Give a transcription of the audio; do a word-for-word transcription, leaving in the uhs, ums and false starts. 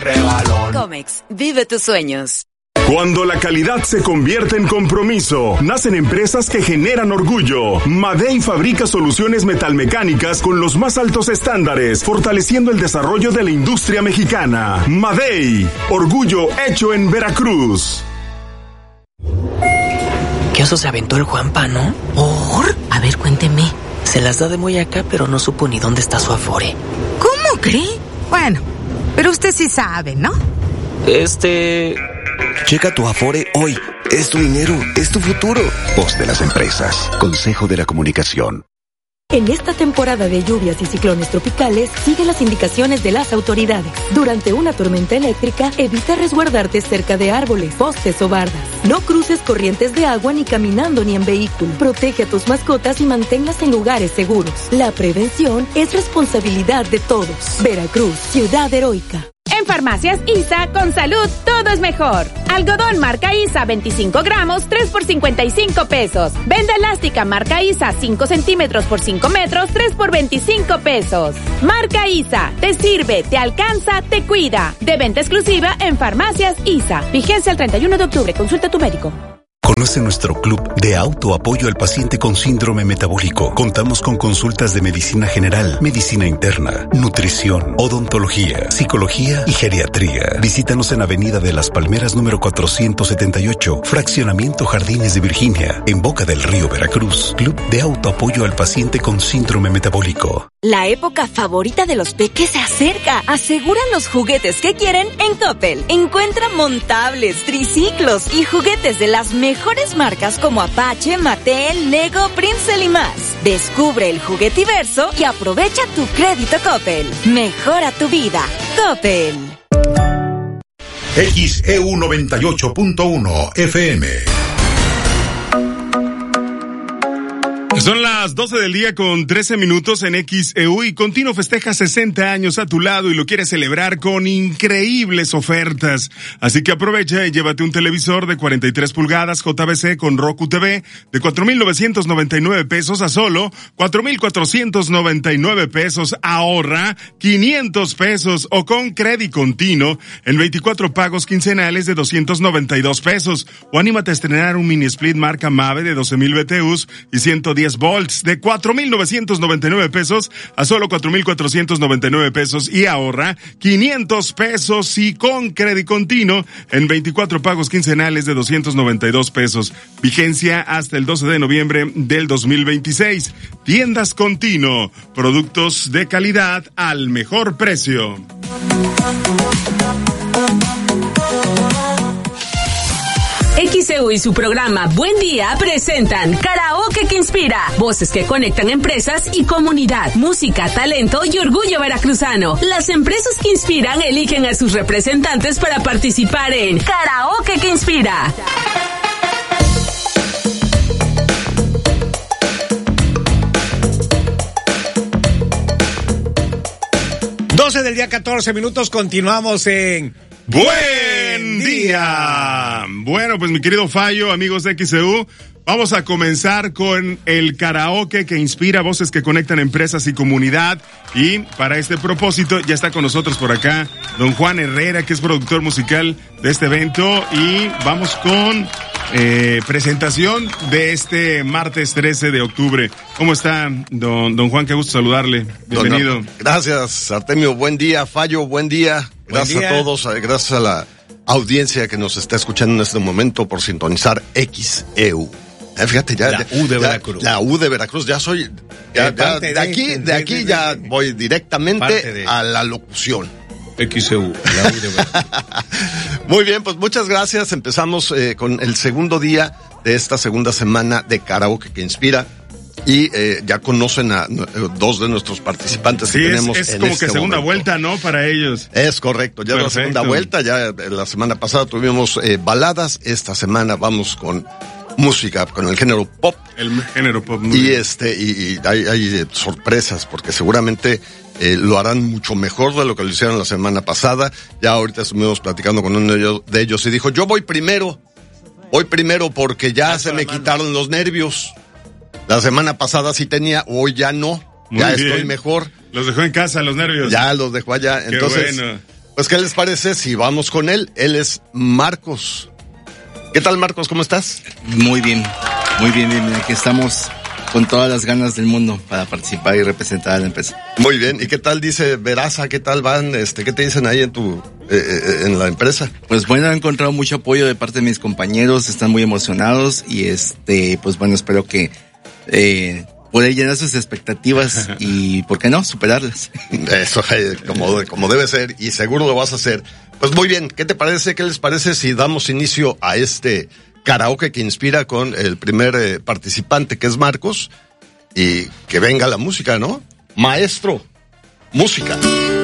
Regalón. Comex, vive tus sueños. Cuando la calidad se convierte en compromiso, nacen empresas que generan orgullo. Madey fabrica soluciones metalmecánicas con los más altos estándares, fortaleciendo el desarrollo de la industria mexicana. Madey, orgullo hecho en Veracruz. ¿Qué oso se aventó el Juanpa, no? ¿Por? A ver, cuénteme. Se las da de muy acá, pero no supo ni dónde está su afore. ¿Cómo cree? Bueno, pero usted sí sabe, ¿no? Este... Checa tu Afore hoy. Es tu dinero, es tu futuro. Voz de las empresas. Consejo de la Comunicación. En esta temporada de lluvias y ciclones tropicales, sigue las indicaciones de las autoridades. Durante una tormenta eléctrica, evita resguardarte cerca de árboles, postes o bardas. No cruces corrientes de agua ni caminando ni en vehículo. Protege a tus mascotas y manténlas en lugares seguros. La prevención es responsabilidad de todos. Veracruz, ciudad heroica. En Farmacias ISA, con salud, todo es mejor. Algodón marca ISA, veinticinco gramos, tres por cincuenta y cinco pesos. Venda elástica marca ISA, cinco centímetros por cinco metros, tres por veinticinco pesos. Marca ISA, te sirve, te alcanza, te cuida. De venta exclusiva en Farmacias ISA. Vigencia el treinta y uno de octubre. Consulta a tu médico. Conoce nuestro club de autoapoyo al paciente con síndrome metabólico. Contamos con consultas de medicina general, medicina interna, nutrición, odontología, psicología y geriatría. Visítanos en Avenida de las Palmeras número cuatrocientos setenta y ocho, Fraccionamiento Jardines de Virginia, en Boca del Río, Veracruz. Club de autoapoyo al paciente con síndrome metabólico. La época favorita de los peques se acerca. Aseguran los juguetes que quieren en Coppel. Encuentra montables, triciclos y juguetes de las mejores marcas como Apache, Mattel, Lego, Princeton y más. Descubre el juguetiverso y aprovecha tu crédito Coppel. Mejora tu vida. Coppel. X E U noventa y ocho punto uno F M. Son las doce del día con trece minutos en X E U y Continuo festeja sesenta años a tu lado y lo quiere celebrar con increíbles ofertas. Así que aprovecha y llévate un televisor de cuarenta y tres pulgadas J B C con Roku T V de cuatro mil novecientos noventa y nueve pesos a solo cuatro mil cuatrocientos noventa y nueve pesos. Ahorra quinientos pesos o con crédito continuo en veinticuatro pagos quincenales de doscientos noventa y dos pesos. O anímate a estrenar un mini split marca Mave de doce mil B T Us y ciento diez volts de cuatro mil novecientos noventa y nueve pesos a solo cuatro mil cuatrocientos noventa y nueve pesos y ahorra quinientos pesos y con crédito continuo en veinticuatro pagos quincenales de doscientos noventa y dos pesos. Vigencia hasta el doce de noviembre del dos mil veintiséis. Tiendas Continuo, productos de calidad al mejor precio. X E U y su programa Buen Día presentan Karaoke que Inspira. Voces que conectan empresas y comunidad. Música, talento y orgullo veracruzano. Las empresas que inspiran eligen a sus representantes para participar en Karaoke que Inspira. doce del día, catorce minutos, continuamos en Buen Día. Bueno, pues mi querido Fallo, amigos de X E U, vamos a comenzar con el karaoke que inspira, voces que conectan empresas y comunidad. Y para este propósito ya está con nosotros por acá don Juan Herrera, que es productor musical de este evento. Y vamos con eh, presentación de este martes trece de octubre. ¿Cómo está, don, don Juan? Qué gusto saludarle. Bienvenido. Don, gracias, Artemio. Buen día, Fallo. Buen día. Gracias Buen día. a todos. Gracias a la audiencia que nos está escuchando en este momento por sintonizar X E U. Eh, fíjate, ya, la ya, U de ya, Veracruz. La U de Veracruz, ya soy, ya, Eh, ya, de, de aquí, de, de aquí de, ya de, voy directamente de, a la locución. X E U, la U de Veracruz. Muy bien, pues muchas gracias. Empezamos eh, con el segundo día de esta segunda semana de Karaoke que Inspira. Y eh, ya conocen a eh, dos de nuestros participantes sí, que tenemos es, es en como este que segunda momento. vuelta, ¿no? Para ellos. Es correcto, ya es la segunda vuelta. Ya eh, la semana pasada tuvimos eh, baladas. Esta semana vamos con música, con el género pop. El género pop. Muy y bien. este y, y hay, hay eh, sorpresas porque seguramente eh, lo harán mucho mejor de lo que lo hicieron la semana pasada. Ya ahorita estuvimos platicando con uno de ellos, de ellos y dijo, yo voy primero. Voy primero porque ya se me quitaron los nervios. La semana pasada sí tenía, hoy ya no. Muy ya bien. Estoy mejor. Los dejó en casa, los nervios. Ya los dejó allá. Qué Entonces, bueno. Pues, ¿qué les parece si vamos con él? Él es Marcos. ¿Qué tal, Marcos? ¿Cómo estás? Muy bien, muy bien, bien, bien. Aquí estamos con todas las ganas del mundo para participar y representar a la empresa. Muy bien. ¿Y qué tal dice Veraza? ¿Qué tal van? Este, ¿qué te dicen ahí en tu, eh, eh, en la empresa? Pues bueno, he encontrado mucho apoyo de parte de mis compañeros, están muy emocionados y este, pues bueno, espero que, eh, poder llenar sus expectativas y, ¿por qué no?, superarlas. Eso, eh, como, como debe ser, y seguro lo vas a hacer. Pues muy bien, ¿qué te parece? ¿Qué les parece si damos inicio a este karaoke que inspira con el primer eh, participante, que es Marcos, y que venga la música, ¿no? Maestro, música.